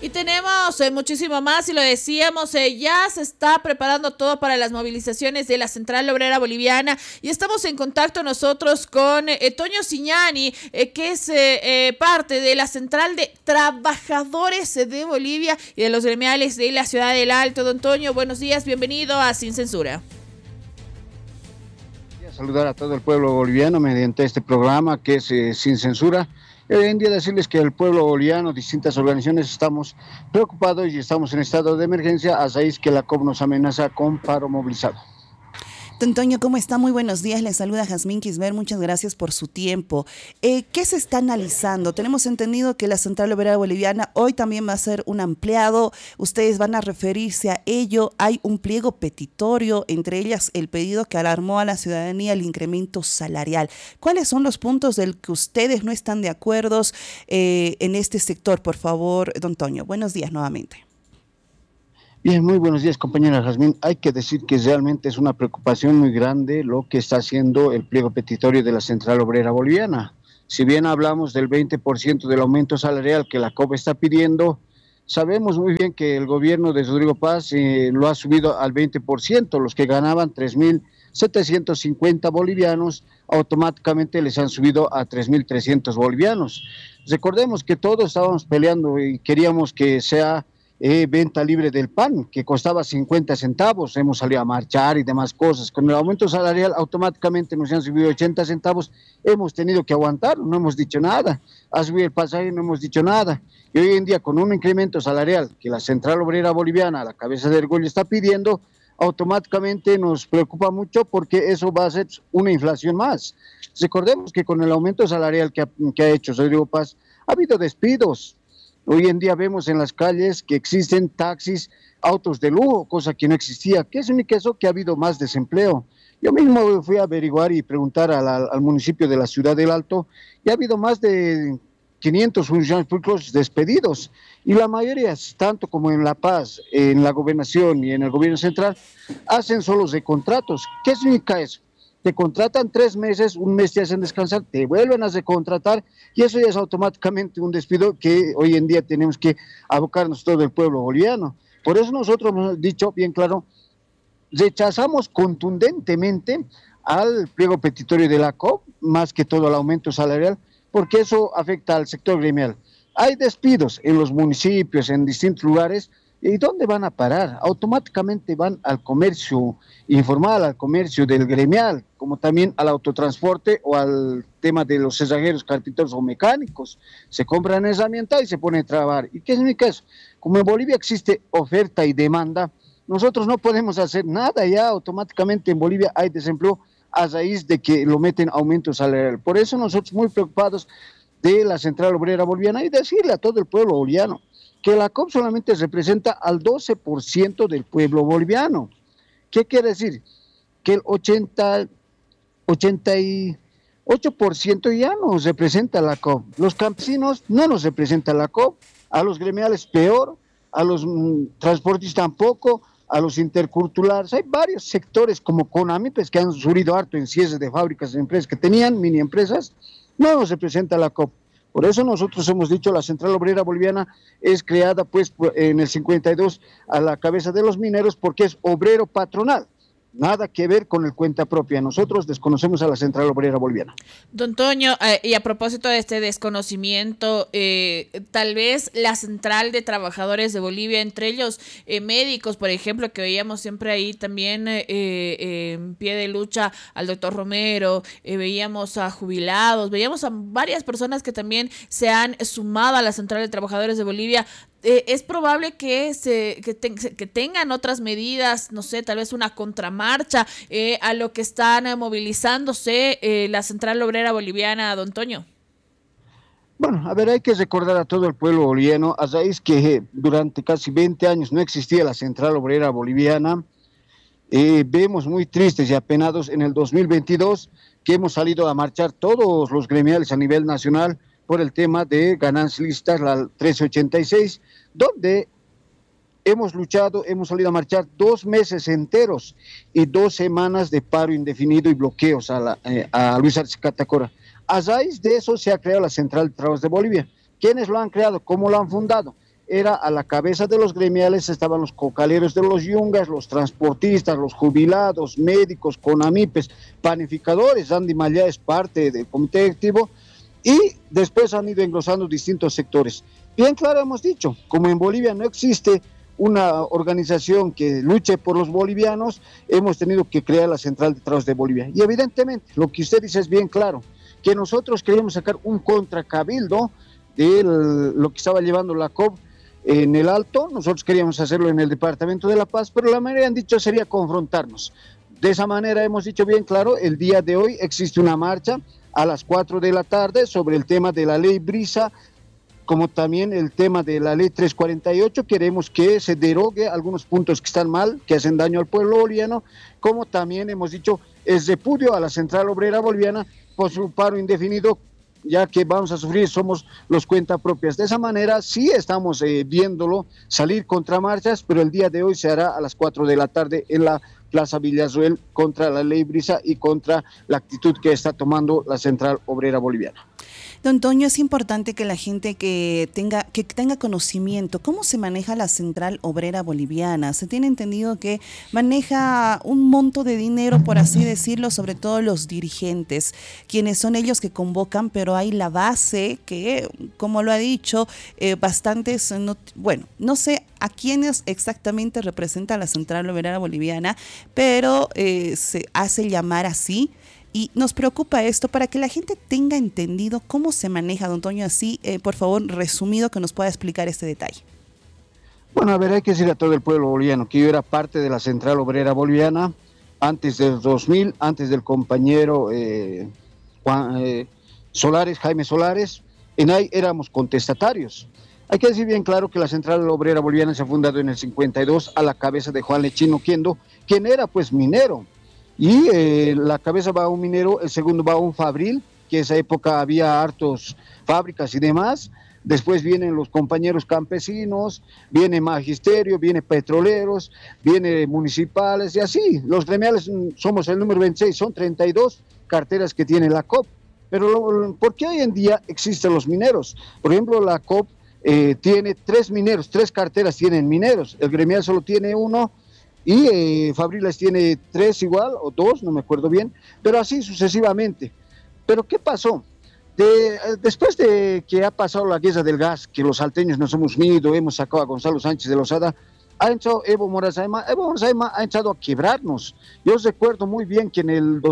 Y tenemos muchísimo más, y lo decíamos, ya se está preparando todo para las movilizaciones de la Central Obrera Boliviana, y estamos en contacto nosotros con Toño Siñani, que es parte de la Central de Trabajadores de Bolivia y de los gremiales de la Ciudad del Alto. Don Toño, buenos días, bienvenido a Sin Censura. Saludar a todo el pueblo boliviano mediante este programa que es Sin Censura. Hoy en día decirles que el pueblo boliviano, distintas organizaciones, estamos preocupados y estamos en estado de emergencia a raíz que la COP nos amenaza con paro movilizado. Don Toño, ¿cómo está? Muy buenos días. Le saluda Jazmín Quisber. Muchas gracias por su tiempo. ¿Qué se está analizando? Tenemos entendido que la Central Obrera Boliviana hoy también va a ser un ampliado. Ustedes van a referirse a ello. Hay un pliego petitorio, entre ellas el pedido que alarmó a la ciudadanía el incremento salarial. ¿Cuáles son los puntos del que ustedes no están de acuerdo en este sector? Por favor, don Toño. Buenos días nuevamente. Bien, muy buenos días, compañera Jazmín. Hay que decir que realmente es una preocupación muy grande lo que está haciendo el pliego petitorio de la Central Obrera Boliviana. Si bien hablamos del 20% del aumento salarial que la COP está pidiendo, sabemos muy bien que el gobierno de Rodrigo Paz lo ha subido al 20%. Los que ganaban 3.750 bolivianos, automáticamente les han subido a 3.300 bolivianos. Recordemos que todos estábamos peleando y queríamos que sea venta libre del pan, que costaba 50 centavos, hemos salido a marchar y demás cosas. Con el aumento salarial automáticamente nos han subido 80 centavos, hemos tenido que aguantar, no hemos dicho nada. Ha subido el pasaje, no hemos dicho nada. Y hoy en día, con un incremento salarial que la Central Obrera Boliviana, a la cabeza de Ergollo, está pidiendo, automáticamente nos preocupa mucho porque eso va a ser una inflación más. Recordemos que con el aumento salarial que ha hecho Rodrigo Paz, ha habido despidos. Hoy en día vemos en las calles que existen taxis, autos de lujo, cosa que no existía. ¿Qué significa eso? Que ha habido más desempleo. Yo mismo fui a averiguar y preguntar al municipio de la Ciudad del Alto y ha habido más de 500 funcionarios públicos despedidos. Y la mayoría, tanto como en La Paz, en la gobernación y en el gobierno central, hacen solos de contratos. ¿Qué significa eso? Te contratan 3 meses, un mes te hacen descansar, te vuelven a recontratar y eso ya es automáticamente un despido que hoy en día tenemos que abocarnos todo el pueblo boliviano. Por eso nosotros hemos dicho bien claro, rechazamos contundentemente al pliego petitorio de la COP, más que todo el aumento salarial, porque eso afecta al sector gremial. Hay despidos en los municipios, en distintos lugares. ¿Y dónde van a parar? Automáticamente van al comercio informal, al comercio del gremial, como también al autotransporte o al tema de los cerrajeros, carpinteros o mecánicos. Se compran herramientas y se ponen a trabajar. ¿Y qué significa eso? Como en Bolivia existe oferta y demanda, nosotros no podemos hacer nada ya, automáticamente en Bolivia hay desempleo a raíz de que lo meten aumento salarial. Por eso nosotros muy preocupados de la Central Obrera Boliviana y decirle a todo el pueblo boliviano que la COP solamente representa al 12% del pueblo boliviano. ¿Qué quiere decir? Que el 88% ya nos representa la COP. Los campesinos no nos representa la COP, a los gremiales peor, a los transportistas tampoco, a los interculturales. Hay varios sectores como Conami, pues, que han sufrido harto en cierres de fábricas, de empresas que tenían, mini empresas, no nos representa la COP. Por eso nosotros hemos dicho la Central Obrera Boliviana es creada pues en el 52 a la cabeza de los mineros porque es obrero patronal. Nada que ver con el cuenta propia. Nosotros desconocemos a la Central Obrera Boliviana. Don Toño, y a propósito de este desconocimiento, tal vez la Central de Trabajadores de Bolivia, entre ellos médicos, por ejemplo, que veíamos siempre ahí también en pie de lucha al doctor Romero, veíamos a jubilados, veíamos a varias personas que también se han sumado a la Central de Trabajadores de Bolivia. Es probable que tengan otras medidas, no sé, tal vez una contramarcha a lo que están movilizándose la Central Obrera Boliviana, don Toño. Bueno, a ver, hay que recordar a todo el pueblo boliviano, a raíz que durante casi 20 años no existía la Central Obrera Boliviana, vemos muy tristes y apenados en el 2022 que hemos salido a marchar todos los gremiales a nivel nacional por el tema de ganancias lícitas, la 1386, donde hemos luchado, hemos salido a marchar 2 meses enteros y 2 semanas de paro indefinido y bloqueos a Luis Arce Catacora. A raíz de eso se ha creado la Central de Trabajadores de Bolivia. ¿Quiénes lo han creado? ¿Cómo lo han fundado? era a la cabeza de los gremiales, estaban los cocaleros de los yungas, los transportistas, los jubilados, médicos, CONAMIPES, panificadores. Andy Mallá es parte del comité directivo y después han ido englosando distintos sectores. Bien claro hemos dicho, como en Bolivia no existe una organización que luche por los bolivianos, hemos tenido que crear la Central de Trabajadores de Bolivia. Y evidentemente, lo que usted dice es bien claro, que nosotros queríamos sacar un contracabildo de lo que estaba llevando la COP en el Alto. Nosotros queríamos hacerlo en el Departamento de La Paz, pero la manera han dicho sería confrontarnos. De esa manera hemos dicho bien claro, el día de hoy existe una marcha a las 4 de la tarde sobre el tema de la ley Brisa, como también el tema de la ley 348, queremos que se derogue algunos puntos que están mal, que hacen daño al pueblo boliviano, como también hemos dicho, es repudio a la Central Obrera Boliviana por su paro indefinido, ya que vamos a sufrir, somos los cuentapropias. De esa manera sí estamos viéndolo salir contra marchas, pero el día de hoy se hará a las 4 de la tarde en la Plaza Villazuel contra la ley Brisa y contra la actitud que está tomando la Central Obrera Boliviana. Don Toño, es importante que la gente que tenga conocimiento cómo se maneja la Central Obrera Boliviana. Se tiene entendido que maneja un monto de dinero, por así decirlo, sobre todo los dirigentes, quienes son ellos que convocan, pero hay la base que, como lo ha dicho, bastantes, no sé a quiénes exactamente representa la Central Obrera Boliviana, pero se hace llamar así. Y nos preocupa esto para que la gente tenga entendido cómo se maneja, don Toño, así, por favor, resumido, que nos pueda explicar este detalle. Bueno, a ver, hay que decir a todo el pueblo boliviano que yo era parte de la Central Obrera Boliviana antes del 2000, antes del compañero Jaime Solares. En ahí éramos contestatarios. Hay que decir bien claro que la Central Obrera Boliviana se ha fundado en el 52 a la cabeza de Juan Lechino Quiendo, quien era pues minero. Y la cabeza va a un minero, el segundo va a un fabril, que en esa época había hartos fábricas y demás. Después vienen los compañeros campesinos, viene magisterio, viene petroleros, viene municipales y así. Los gremiales somos el número 26, son 32 carteras que tiene la COP. Pero ¿por qué hoy en día existen los mineros? Por ejemplo, la COP tiene 3 mineros, 3 carteras tienen mineros, el gremial solo tiene 1. Y Fabriles tiene 3 igual, o 2, no me acuerdo bien, pero así sucesivamente. ¿Pero qué pasó? Después de que ha pasado la guerra del gas, que los salteños nos hemos unido, hemos sacado a Gonzalo Sánchez de Lozada, ha entrado Evo Morales-Ayma ha entrado a quebrarnos. Yo recuerdo muy bien que en el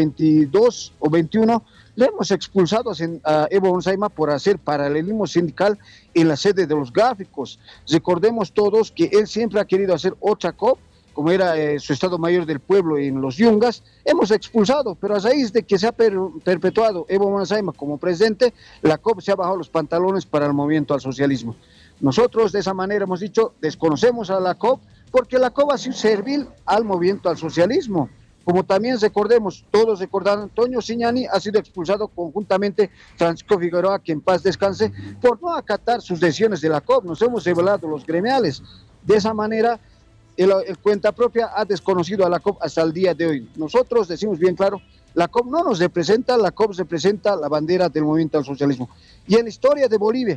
2022 o 21 le hemos expulsado a Evo Morales-Ayma por hacer paralelismo sindical en la sede de los gráficos. Recordemos todos que él siempre ha querido hacer otra COP, como era su Estado Mayor del Pueblo en los Yungas. Hemos expulsado, pero a raíz de que se ha perpetuado Evo Morales-Ayma como presidente, la COP se ha bajado los pantalones para el movimiento al socialismo. Nosotros de esa manera hemos dicho, desconocemos a la COP, porque la COP ha sido servil al movimiento al socialismo. Como también recordemos, todos recordaron, Toño Siñani ha sido expulsado conjuntamente Francisco Figueroa, que en paz descanse, por no acatar sus decisiones de la COP. Nos hemos revelado los gremiales. De esa manera, el cuenta propia ha desconocido a la COP hasta el día de hoy. Nosotros decimos bien claro, la COP no nos representa, la COP representa la bandera del movimiento al socialismo. Y en la historia de Bolivia,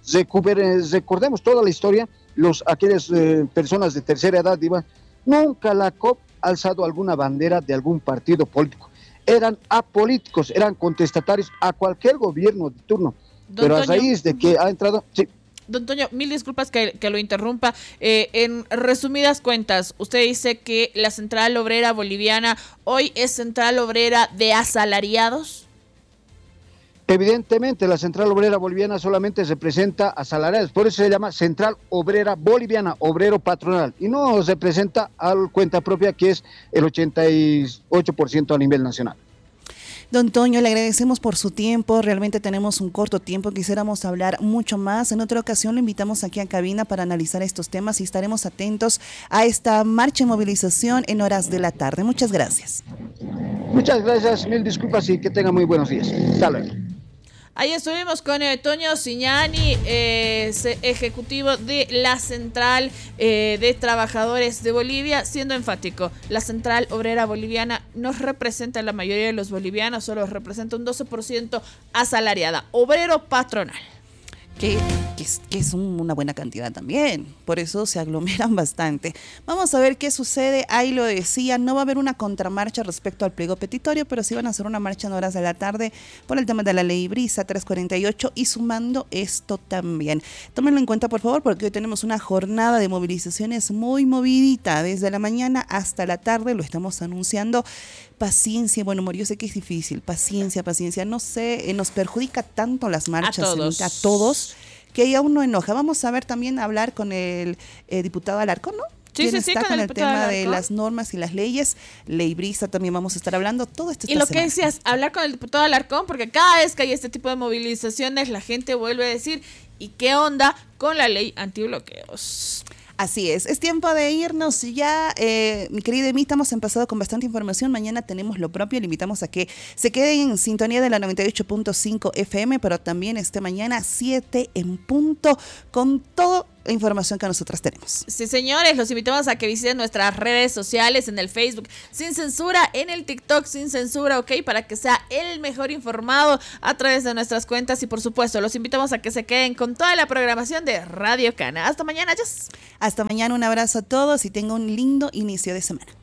recordemos toda la historia, aquellas personas de tercera edad, nunca la COP ha alzado alguna bandera de algún partido político. Eran apolíticos, eran contestatarios a cualquier gobierno de turno. Pero a raíz de que ha entrado... Sí. Don Toño, mil disculpas que lo interrumpa. En resumidas cuentas, usted dice que la Central Obrera Boliviana hoy es Central Obrera de asalariados. Evidentemente, la Central Obrera Boliviana solamente representa a asalariados, por eso se llama Central Obrera Boliviana, obrero patronal, y no representa al cuenta propia, que es el 88% a nivel nacional. Don Toño, le agradecemos por su tiempo. Realmente tenemos un corto tiempo, quisiéramos hablar mucho más. En otra ocasión lo invitamos aquí a cabina para analizar estos temas y estaremos atentos a esta marcha y movilización en horas de la tarde. Muchas gracias. Muchas gracias, mil disculpas y que tenga muy buenos días. Hasta luego. Ahí estuvimos con Toño Siñani, ejecutivo de la Central de Trabajadores de Bolivia, siendo enfático, la Central Obrera Boliviana no representa a la mayoría de los bolivianos, solo representa un 12% asalariada, obrero patronal. que es una buena cantidad también. Por eso se aglomeran bastante. Vamos a ver qué sucede. Ahí lo decía, no va a haber una contramarcha respecto al pliego petitorio, pero sí van a hacer una marcha en horas de la tarde por el tema de la ley Brisa 348 y sumando esto también. Tómenlo en cuenta, por favor, porque hoy tenemos una jornada de movilizaciones muy movidita. Desde la mañana hasta la tarde lo estamos anunciando. Paciencia, buen humor, yo sé que es difícil, paciencia, no sé, nos perjudica tanto las marchas, a todos, que ya uno enoja. Vamos a ver también hablar con el diputado Alarcón, ¿no? Sí, Está con el tema Alarcón de las normas y las leyes, ley Brisa también vamos a estar hablando, todo esto. Y lo que decías, hablar con el diputado Alarcón, porque cada vez que hay este tipo de movilizaciones, la gente vuelve a decir, ¿y qué onda con la ley antibloqueos? Así es tiempo de irnos ya, mi querida Emi, estamos empezando con bastante información, mañana tenemos lo propio, le invitamos a que se queden en sintonía de la 98.5 FM, pero también mañana 7 en punto, con toda la información que nosotras tenemos. Sí, señores, los invitamos a que visiten nuestras redes sociales, en el Facebook Sin Censura, en el TikTok Sin Censura, ¿ok? Para que sea el mejor informado a través de nuestras cuentas y, por supuesto, los invitamos a que se queden con toda la programación de Radio Cana. Hasta mañana, adiós. Hasta mañana, un abrazo a todos y tengan un lindo inicio de semana.